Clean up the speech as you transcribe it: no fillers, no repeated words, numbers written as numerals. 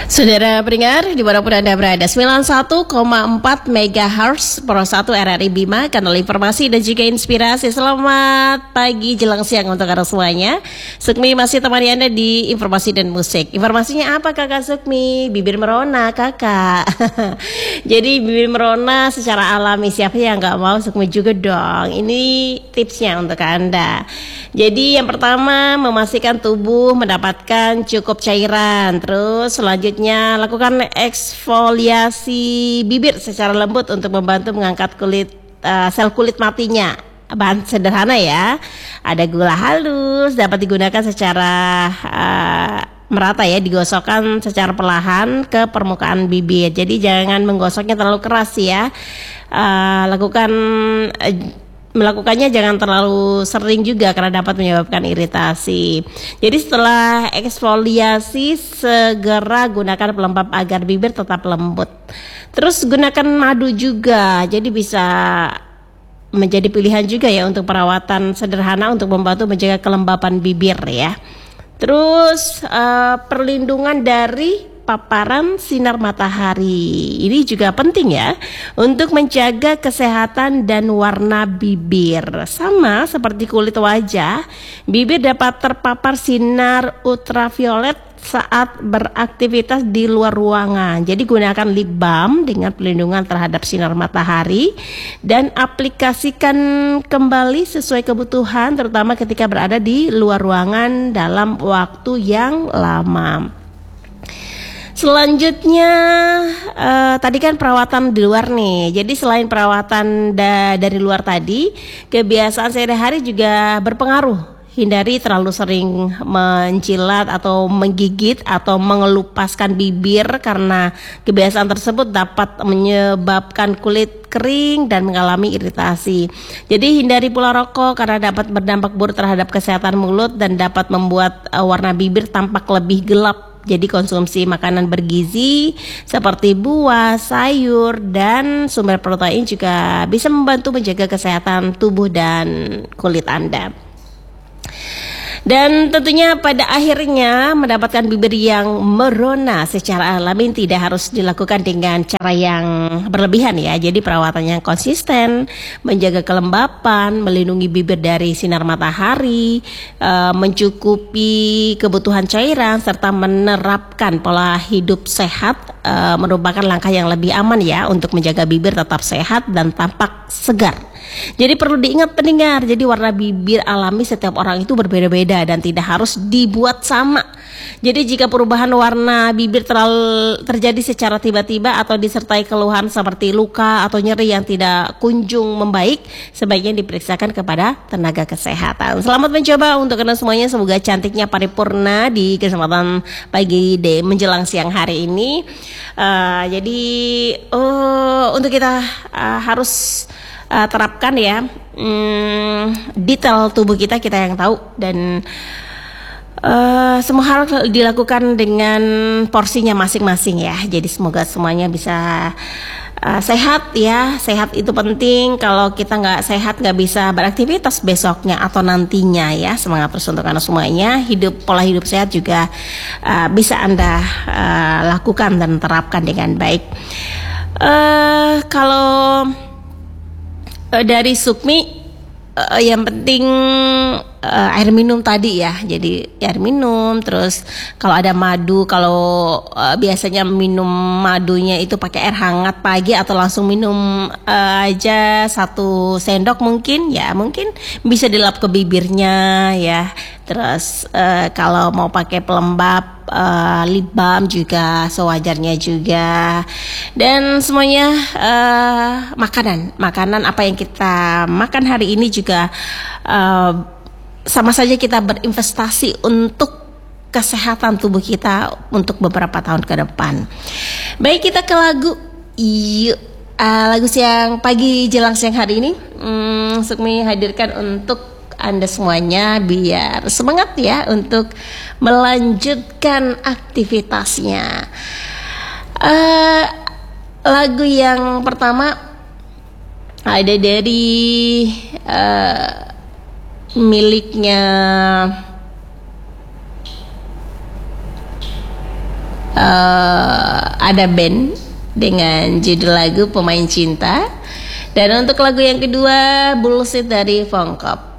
Saudara pendengar, dimanapun Anda berada, 91,4 MHz Pro 1 RRI Bima, kanal informasi dan juga inspirasi. Selamat pagi jelang siang untuk Anda semuanya. Sukmi masih temani Anda di informasi dan musik. Informasinya apa Kakak Sukmi? Bibir merona Kakak. Jadi bibir merona secara alami, siapa yang gak mau? Sukmi juga dong. Ini tipsnya untuk Anda. Jadi yang pertama, memastikan tubuh mendapatkan cukup cairan. Terus selanjutnya lakukan eksfoliasi bibir secara lembut untuk membantu mengangkat sel kulit matinya. Bahan sederhana ya. Ada gula halus, dapat digunakan secara merata ya, digosokkan secara perlahan ke permukaan bibir. Jadi jangan menggosoknya terlalu keras ya. Melakukannya jangan terlalu sering juga karena dapat menyebabkan iritasi. Jadi setelah eksfoliasi segera gunakan pelembab agar bibir tetap lembut. Terus gunakan madu juga. Jadi bisa menjadi pilihan juga ya untuk perawatan sederhana untuk membantu menjaga kelembapan bibir ya. Terus perlindungan dari paparan sinar matahari. Ini juga penting ya untuk menjaga kesehatan dan warna bibir. Sama seperti kulit wajah, bibir dapat terpapar sinar ultraviolet saat beraktivitas di luar ruangan. Jadi gunakan lip balm dengan perlindungan terhadap sinar matahari dan aplikasikan kembali sesuai kebutuhan, terutama ketika berada di luar ruangan dalam waktu yang lama. Selanjutnya tadi kan perawatan di luar nih. Jadi selain perawatan dari luar tadi, kebiasaan sehari-hari juga berpengaruh. Hindari terlalu sering mencilat atau menggigit atau mengelupaskan bibir karena kebiasaan tersebut dapat menyebabkan kulit kering dan mengalami iritasi. Jadi hindari pula rokok karena dapat berdampak buruk terhadap kesehatan mulut dan dapat membuat warna bibir tampak lebih gelap. Jadi konsumsi makanan bergizi seperti buah, sayur, dan sumber protein juga bisa membantu menjaga kesehatan tubuh dan kulit Anda. Dan tentunya pada akhirnya mendapatkan bibir yang merona secara alami tidak harus dilakukan dengan cara yang berlebihan ya. Jadi perawatan yang konsisten, menjaga kelembapan, melindungi bibir dari sinar matahari, mencukupi kebutuhan cairan, serta menerapkan pola hidup sehat merupakan langkah yang lebih aman ya untuk menjaga bibir tetap sehat dan tampak segar. Jadi perlu diingat pendengar, jadi warna bibir alami setiap orang itu berbeda-beda dan tidak harus dibuat sama. Jadi jika perubahan warna bibir terjadi secara tiba-tiba atau disertai keluhan seperti luka atau nyeri yang tidak kunjung membaik, sebaiknya diperiksakan kepada tenaga kesehatan. Selamat mencoba untuk Anda semuanya, semoga cantiknya paripurna di kesempatan pagi menjelang siang hari ini. Jadi untuk kita harus terapkan ya detail tubuh kita yang tahu, dan semua hal dilakukan dengan porsinya masing-masing ya. Jadi semoga semuanya bisa sehat ya. Sehat itu penting. Kalau kita nggak sehat nggak bisa beraktivitas besoknya atau nantinya ya. Semangat terus untuk Anda semuanya. Pola hidup sehat juga bisa Anda lakukan dan terapkan dengan baik. Kalau dari Sukmi, yang penting air minum tadi ya. Jadi air minum, terus kalau ada madu, kalau biasanya minum madunya itu pakai air hangat pagi atau langsung minum aja 1 sendok mungkin bisa dilap ke bibirnya ya. Terus kalau mau pakai pelembab lip balm juga sewajarnya juga. Dan semuanya makanan apa yang kita makan hari ini juga sama saja kita berinvestasi untuk kesehatan tubuh kita untuk beberapa tahun ke depan. Baik, kita ke lagu. Yuk, lagu siang pagi jelang siang hari ini Sukmi hadirkan untuk Anda semuanya biar semangat ya untuk melanjutkan aktivitasnya. Lagu yang pertama ada dari miliknya ada band dengan judul lagu Pemain Cinta. Dan untuk lagu yang kedua Bullshit dari Fongkop.